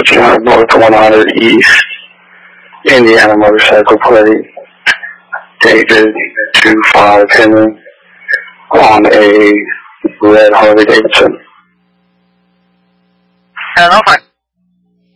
200 North 100 East, Indiana motorcycle plate, David 25 Henry, on a red Harley Davidson. Hello,